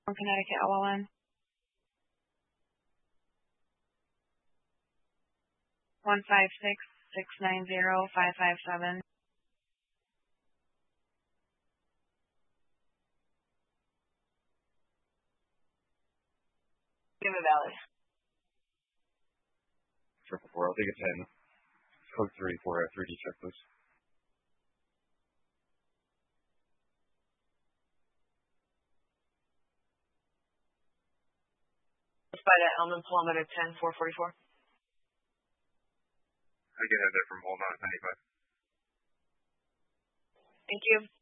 Connecticut OLN. 156-690-557. Give it valid. 444, I'll take a 10. Code 3 for a 3D check, please. By the Elman kilometer 10-444. I get that from Walnut 95. Thank you.